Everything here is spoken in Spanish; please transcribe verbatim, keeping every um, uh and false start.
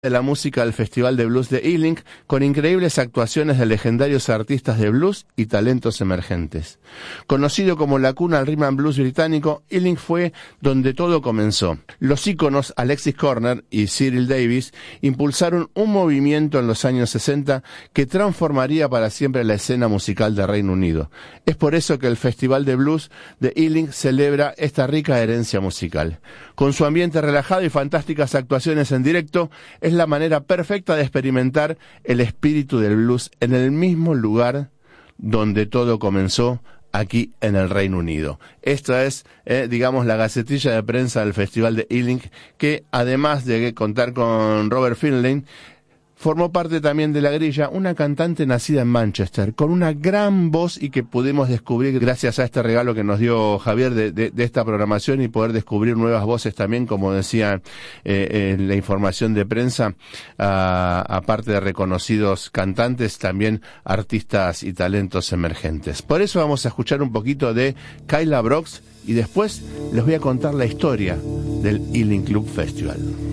de la música del Festival de Blues de Ealing, con increíbles actuaciones de legendarios artistas de blues y talentos emergentes. Conocido como la cuna del rhythm and blues británico, Ealing fue donde todo comenzó. Los íconos Alexis Corner y Cyril Davis impulsaron un movimiento en los años sesenta que transformaría para siempre la escena musical de Reino Unido. Es por eso que el Festival de Blues de Ealing celebra esta rica herencia musical. Con su ambiente relajado y fantásticas actuaciones en directo, es la manera perfecta de experimentar el espíritu del blues en el mismo lugar donde todo comenzó, aquí en el Reino Unido. Esta es, eh, digamos, la gacetilla de prensa del Festival de Ealing, que además de contar con Robert Finlay, formó parte también de la grilla una cantante nacida en Manchester, con una gran voz y que pudimos descubrir gracias a este regalo que nos dio Javier de, de, de esta programación y poder descubrir nuevas voces también, como decía eh, en la información de prensa, a, aparte de reconocidos cantantes, también artistas y talentos emergentes. Por eso vamos a escuchar un poquito de Kyla Brox y después les voy a contar la historia del Ealing Club Festival.